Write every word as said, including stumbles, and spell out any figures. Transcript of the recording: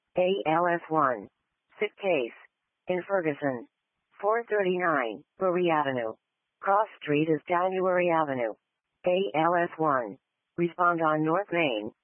A L S one. Sick case. In Ferguson. four thirty-nine, Bury Avenue. Cross Street is January Avenue. A L S one. Respond on North Main.